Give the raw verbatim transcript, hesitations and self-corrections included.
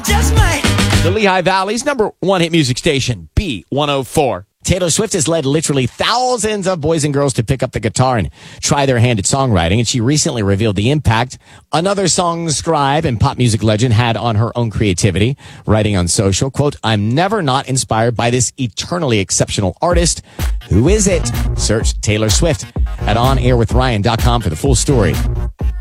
just might. The Lehigh Valley's number one hit music station, B one oh four. Taylor Swift has led literally thousands of boys and girls to pick up the guitar and try their hand at songwriting, and she recently revealed the impact another song scribe and pop music legend had on her own creativity, writing on social, quote, "I'm never not inspired by this eternally exceptional artist. Who is it?" Search Taylor Swift at on air with ryan dot com for the full story.